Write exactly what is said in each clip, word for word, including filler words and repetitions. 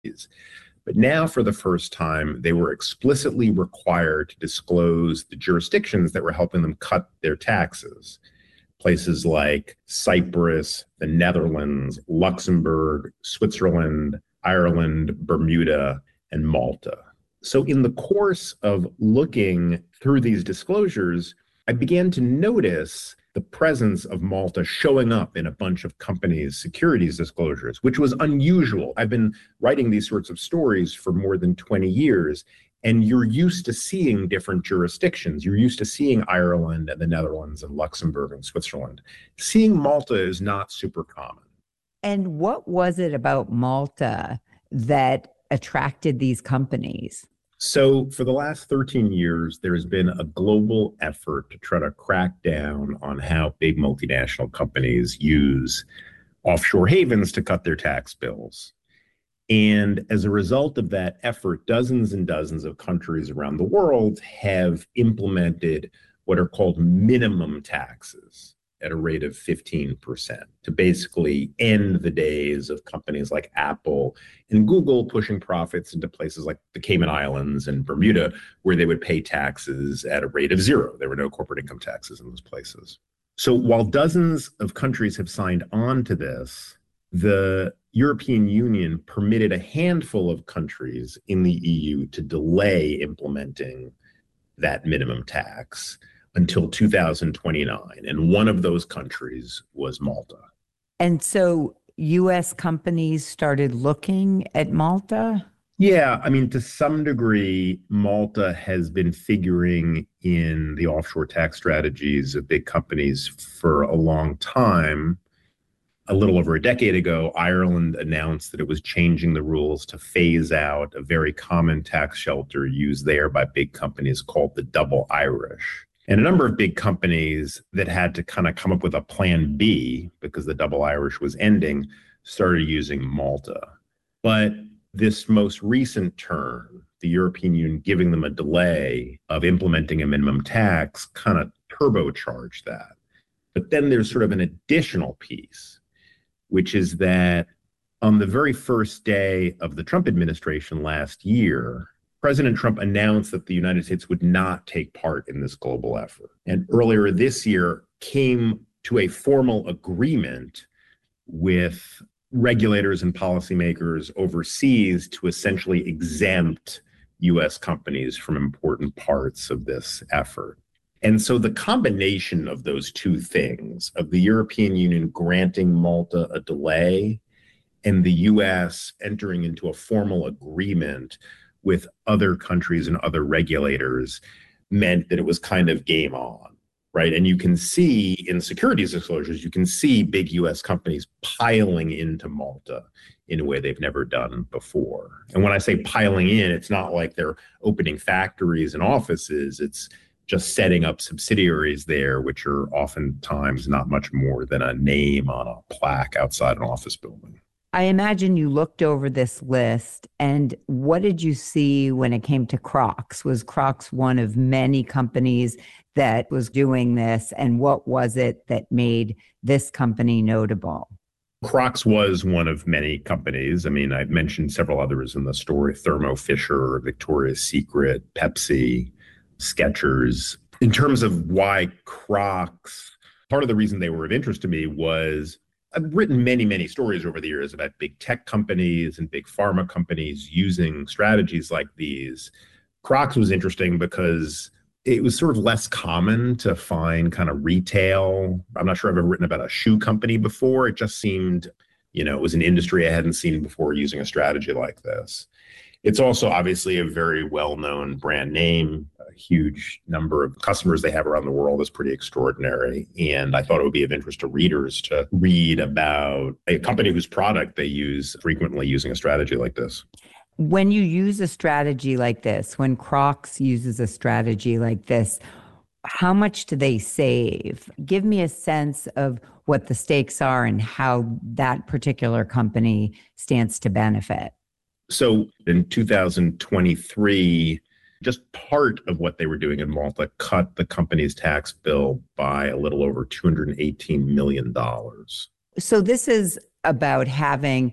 But now, for the first time, they were explicitly required to disclose the jurisdictions that were helping them cut their taxes. Places like Cyprus, the Netherlands, Luxembourg, Switzerland, Ireland, Bermuda, and Malta. So in the course of looking through these disclosures, I began to notice the presence of Malta showing up in a bunch of companies' securities disclosures, which was unusual. I've been writing these sorts of stories for more than twenty years, and you're used to seeing different jurisdictions. You're used to seeing Ireland and the Netherlands and Luxembourg and Switzerland. Seeing Malta is not super common. And what was it about Malta that attracted these companies? So for the last thirteen years, there has been a global effort to try to crack down on how big multinational companies use offshore havens to cut their tax bills. And as a result of that effort, dozens and dozens of countries around the world have implemented what are called minimum taxes at a rate of fifteen percent to basically end the days of companies like Apple and Google pushing profits into places like the Cayman Islands and Bermuda, where they would pay taxes at a rate of zero. There were no corporate income taxes in those places. So while dozens of countries have signed on to this, the European Union permitted a handful of countries in the E U to delay implementing that minimum tax until two thousand twenty-nine. And one of those countries was Malta. And so U S companies started looking at Malta? Yeah, I mean, to some degree, Malta has been figuring in the offshore tax strategies of big companies for a long time. A little over a decade ago, Ireland announced that it was changing the rules to phase out a very common tax shelter used there by big companies called the double Irish. And a number of big companies that had to kind of come up with a plan B because the double Irish was ending started using Malta. But this most recent turn, the European Union giving them a delay of implementing a minimum tax, kind of turbocharged that. But then there's sort of an additional piece, which is that on the very first day of the Trump administration last year, President Trump announced that the United States would not take part in this global effort. And earlier this year came to a formal agreement with regulators and policymakers overseas to essentially exempt U S companies from important parts of this effort. And so the combination of those two things, of the European Union granting Malta a delay and the U S entering into a formal agreement with other countries and other regulators, meant that it was kind of game on, right? And you can see in securities disclosures, you can see big U S companies piling into Malta in a way they've never done before. And when I say piling in, it's not like they're opening factories and offices. It's just setting up subsidiaries there, which are oftentimes not much more than a name on a plaque outside an office building. I imagine you looked over this list, and what did you see when it came to Crocs? Was Crocs one of many companies that was doing this, and what was it that made this company notable? Crocs was one of many companies. I mean, I've mentioned several others in the story: Thermo Fisher, Victoria's Secret, Pepsi, Skechers. In terms of why Crocs, part of the reason they were of interest to me was I've written many, many stories over the years about big tech companies and big pharma companies using strategies like these. Crocs was interesting because it was sort of less common to find kind of retail. I'm not sure I've ever written about a shoe company before. It just seemed, you know, it was an industry I hadn't seen before using a strategy like this. It's also obviously a very well-known brand name. A huge number of customers they have around the world is pretty extraordinary. And I thought it would be of interest to readers to read about a company whose product they use frequently using a strategy like this. When you use a strategy like this, when Crocs uses a strategy like this, how much do they save? Give me a sense of what the stakes are and how that particular company stands to benefit. So in two thousand twenty-three, just part of what they were doing in Malta cut the company's tax bill by a little over two hundred eighteen million dollars. So this is about having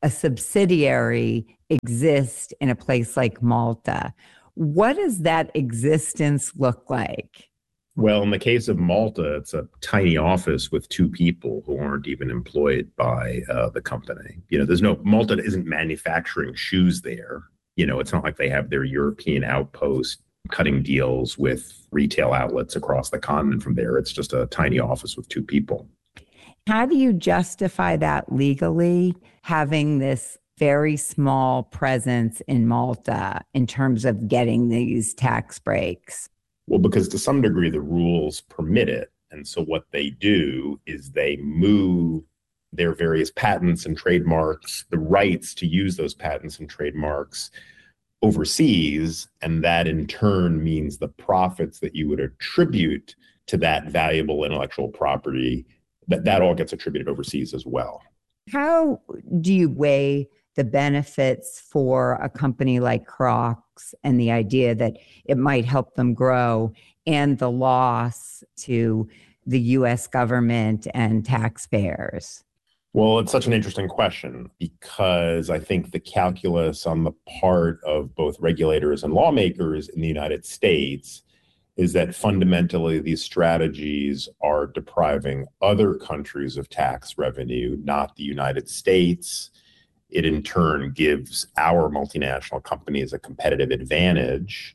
a subsidiary exist in a place like Malta. What does that existence look like? Well, in the case of Malta, it's a tiny office with two people who aren't even employed by uh, the company. You know, there's no, Malta isn't manufacturing shoes there. You know, it's not like they have their European outpost cutting deals with retail outlets across the continent from there. It's just a tiny office with two people. How do you justify that legally, having this very small presence in Malta in terms of getting these tax breaks? Well, because to some degree, the rules permit it. And so what they do is they move their various patents and trademarks, the rights to use those patents and trademarks overseas. And that in turn means the profits that you would attribute to that valuable intellectual property, that, that all gets attributed overseas as well. How do you weigh the benefits for a company like Crocs and the idea that it might help them grow and the loss to the U S government and taxpayers? Well, it's such an interesting question because I think the calculus on the part of both regulators and lawmakers in the United States is that fundamentally these strategies are depriving other countries of tax revenue, not the United States. It in turn gives our multinational companies a competitive advantage.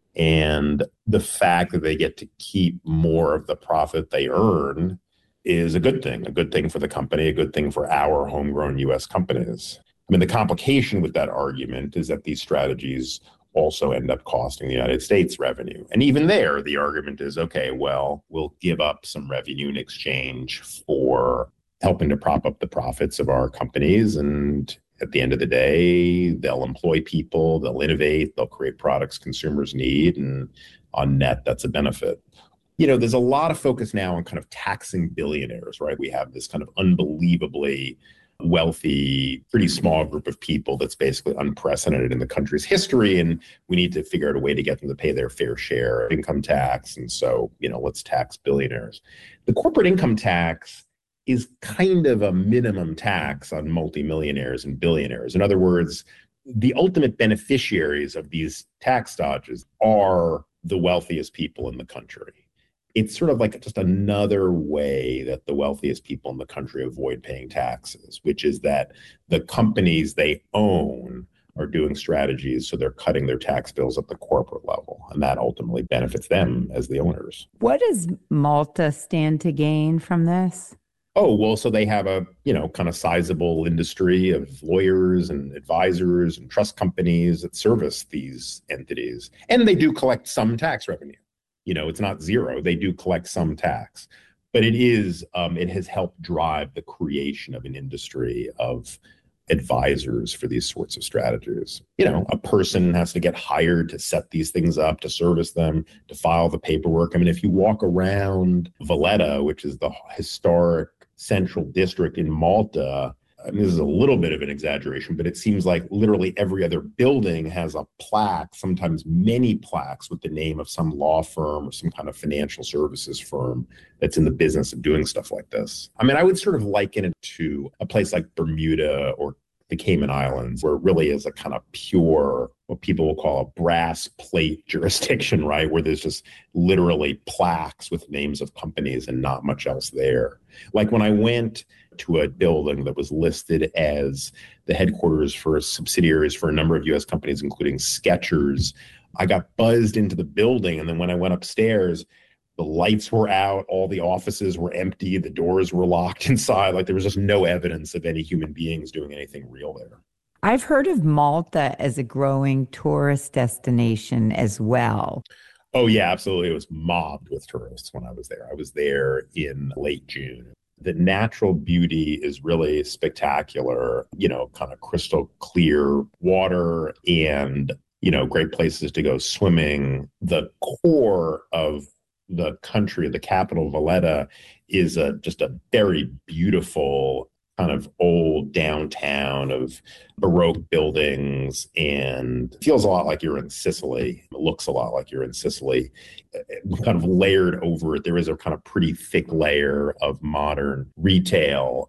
And the fact that they get to keep more of the profit they earn is a good thing, a good thing for the company, a good thing for our homegrown U S companies. I mean, the complication with that argument is that these strategies also end up costing the United States revenue. And even there, the argument is, okay, well, we'll give up some revenue in exchange for helping to prop up the profits of our companies. And at the end of the day, they'll employ people, they'll innovate, they'll create products consumers need. And on net, that's a benefit. You know, there's a lot of focus now on kind of taxing billionaires, right? We have this kind of unbelievably wealthy, pretty small group of people that's basically unprecedented in the country's history. And we need to figure out a way to get them to pay their fair share of income tax. And so, you know, let's tax billionaires. The corporate income tax is kind of a minimum tax on multimillionaires and billionaires. In other words, the ultimate beneficiaries of these tax dodges are the wealthiest people in the country. It's sort of like just another way that the wealthiest people in the country avoid paying taxes, which is that the companies they own are doing strategies so they're cutting their tax bills at the corporate level, and that ultimately benefits them as the owners. What does Malta stand to gain from this? Oh, well, so they have a, you know, kind of sizable industry of lawyers and advisors and trust companies that service these entities. And they do collect some tax revenue. You know, it's not zero. They do collect some tax. But it is, um, it has helped drive the creation of an industry of advisors for these sorts of strategies. You know, a person has to get hired to set these things up, to service them, to file the paperwork. I mean, if you walk around Valletta, which is the historic central district in Malta, I mean, this is a little bit of an exaggeration, but it seems like literally every other building has a plaque, sometimes many plaques with the name of some law firm or some kind of financial services firm that's in the business of doing stuff like this. I mean, I would sort of liken it to a place like Bermuda or the Cayman Islands, where it really is a kind of pure, what people will call a brass plate jurisdiction, right? Where there's just literally plaques with names of companies and not much else there. Like when I went to a building that was listed as the headquarters for subsidiaries for a number of U S companies, including Skechers, I got buzzed into the building. And then when I went upstairs, the lights were out, all the offices were empty, the doors were locked inside. Like there was just no evidence of any human beings doing anything real there. I've heard of Malta as a growing tourist destination as well. Oh, yeah, absolutely. It was mobbed with tourists when I was there. I was there in late June. The natural beauty is really spectacular, you know, kind of crystal clear water and, you know, great places to go swimming. The core of the country, the capital, Valletta, is a, just a very beautiful kind of old downtown of Baroque buildings, and feels a lot like you're in Sicily. It looks a lot like you're in Sicily. Kind of layered over it, there is a kind of pretty thick layer of modern retail.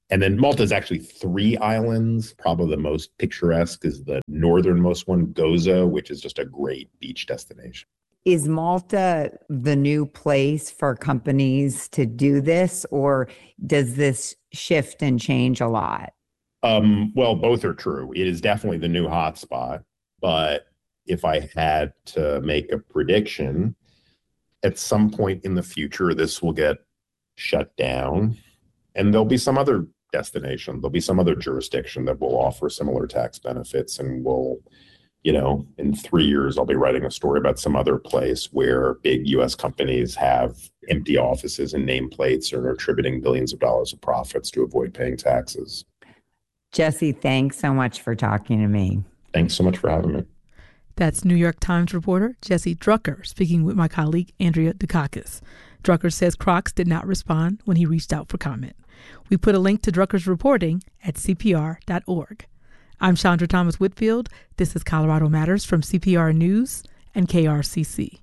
And then Malta is actually three islands. Probably the most picturesque is the northernmost one, Gozo, which is just a great beach destination. Is Malta the new place for companies to do this, or does this shift and change a lot? Um, well, both are true. It is definitely the new hotspot. But if I had to make a prediction, at some point in the future, this will get shut down, and there'll be some other destination. There'll be some other jurisdiction that will offer similar tax benefits, and will, you know, in three years, I'll be writing a story about some other place where big U S companies have empty offices and nameplates and are attributing billions of dollars of profits to avoid paying taxes. Jesse, thanks so much for talking to me. Thanks so much for having me. That's New York Times reporter Jesse Drucker speaking with my colleague Andrea Dukakis. Drucker says Crocs did not respond when he reached out for comment. We put a link to Drucker's reporting at C P R dot org. I'm Chandra Thomas Whitfield. This is Colorado Matters from C P R News and K R C C.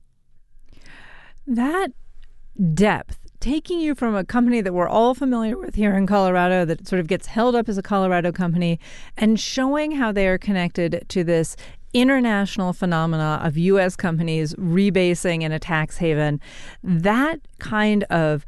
That depth, taking you from a company that we're all familiar with here in Colorado, that sort of gets held up as a Colorado company, and showing how they are connected to this international phenomena of U S companies rebasing in a tax haven, that kind of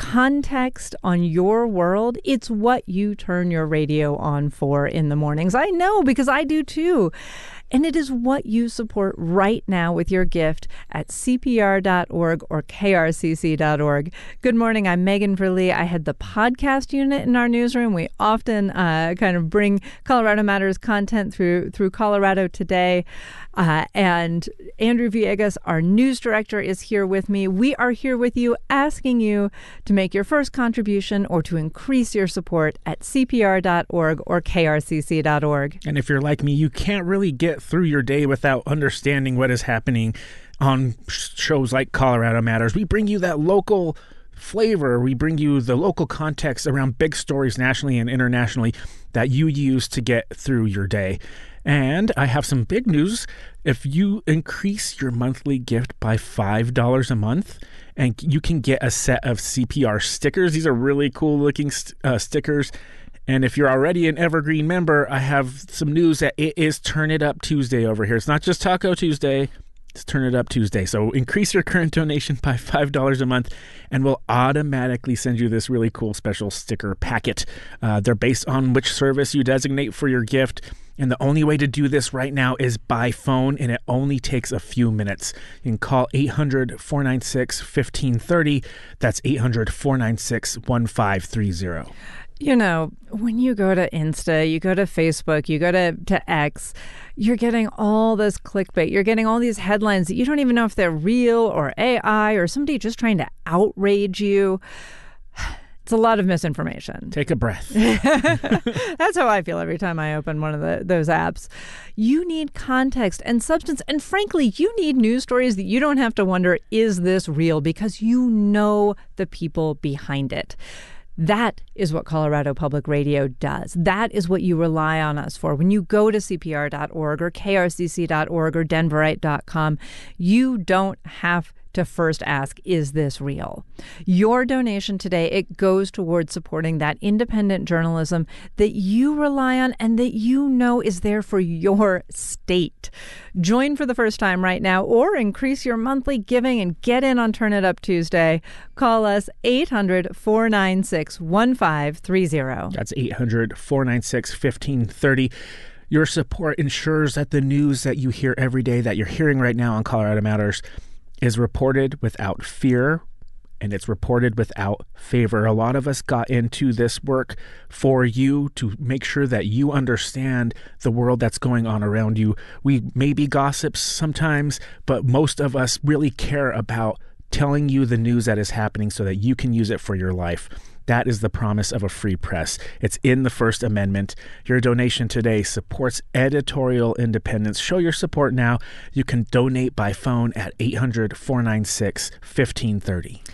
context on your world, it's what you turn your radio on for in the mornings. I know, because I do too. And it is what you support right now with your gift at C P R dot org or K R C C dot org. Good morning. I'm Megan Verlee. I head the podcast unit in our newsroom. We often uh, kind of bring Colorado Matters content through through Colorado Today. Uh, and Andrew Villegas, our news director, is here with me. We are here with you, asking you to make your first contribution or to increase your support at C P R dot org or K R C C dot org. And if you're like me, you can't really get through your day without understanding what is happening on shows like Colorado Matters. We bring you that local flavor. We bring you the local context around big stories nationally and internationally that you use to get through your day. And I have some big news. If you increase your monthly gift by five dollars a month, and you can get a set of C P R stickers. These are really cool looking st- uh, stickers. And if you're already an Evergreen member, I have some news that it is Turn It Up Tuesday over here. It's not just Taco Tuesday. It's Turn It Up Tuesday. So increase your current donation by five dollars a month, and we'll automatically send you this really cool special sticker packet. Uh, they're based on which service you designate for your gift. And the only way to do this right now is by phone, and it only takes a few minutes. You can call eight hundred, four nine six, one five three zero. That's eight hundred, four nine six, one five three zero. You know, when you go to Insta, you go to Facebook, you go to, to X, you're getting all this clickbait. You're getting all these headlines that you don't even know if they're real or A I or somebody just trying to outrage you. It's a lot of misinformation. Take a breath. That's how I feel every time I open one of the, those apps. You need context and substance. And frankly, you need news stories that you don't have to wonder, is this real? Because you know the people behind it. That is what Colorado Public Radio does. That is what you rely on us for. When you go to C P R dot org or K R C C dot org or Denverite dot com, you don't have to first ask, is this real? Your donation today, it goes towards supporting that independent journalism that you rely on and that you know is there for your state. Join for the first time right now, or increase your monthly giving and get in on Turn It Up Tuesday. Call us eight hundred, four nine six, one five three zero. That's eight hundred, four nine six, one five three zero. Your support ensures that the news that you hear every day, that you're hearing right now on Colorado Matters, is reported without fear, and it's reported without favor. A lot of us got into this work for you to make sure that you understand the world that's going on around you. We may be gossips sometimes, but most of us really care about telling you the news that is happening so that you can use it for your life. That is the promise of a free press. It's in the First Amendment. Your donation today supports editorial independence. Show your support now. You can donate by phone at eight hundred, four nine six, one five three zero.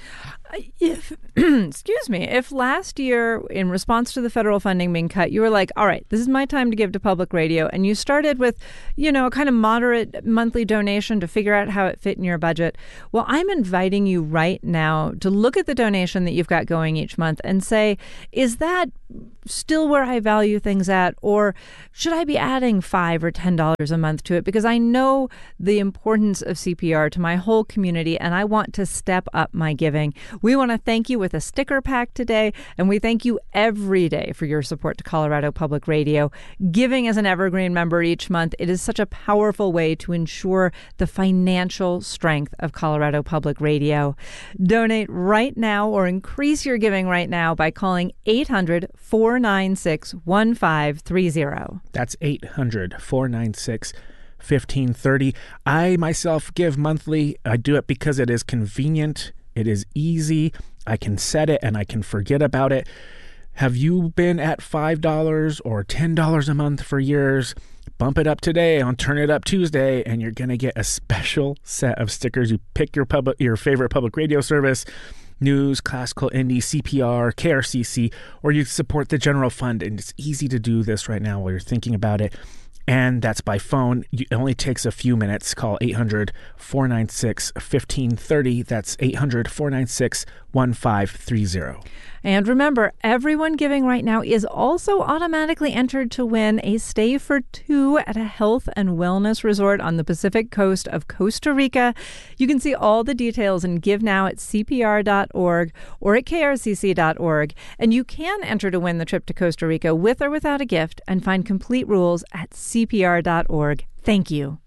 If, excuse me, if last year, in response to the federal funding being cut, you were like, all right, this is my time to give to public radio, and you started with, you know, a kind of moderate monthly donation to figure out how it fit in your budget, well, I'm inviting you right now to look at the donation that you've got going each month and say, is that still where I value things at, or should I be adding five or ten dollars a month to it? Because I know the importance of C P R to my whole community, and I want to step up my giving. We want to thank you with a sticker pack today, and we thank you every day for your support to Colorado Public Radio. Giving as an Evergreen member each month, it is such a powerful way to ensure the financial strength of Colorado Public Radio. Donate right now or increase your giving right now by calling eight hundred, four nine six, one five three zero. That's eight hundred, four nine six, fifteen thirty. I myself give monthly. I do it because it is convenient. It is easy. I can set it and I can forget about it. Have you been at five dollars or ten dollars a month for years? Bump it up today on Turn It Up Tuesday, and you're going to get a special set of stickers. You pick your public, your favorite public radio service, news, classical, indie, C P R, K R C C, or you support the general fund. And it's easy to do this right now while you're thinking about it. And that's by phone. It only takes a few minutes. Call eight hundred, four nine six, fifteen thirty. That's eight hundred, four nine six, one five three zero. And remember, everyone giving right now is also automatically entered to win a stay for two at a health and wellness resort on the Pacific coast of Costa Rica. You can see all the details and give now at C P R dot org or at K R C C dot org. And you can enter to win the trip to Costa Rica with or without a gift and find complete rules at C P R dot org. Thank you.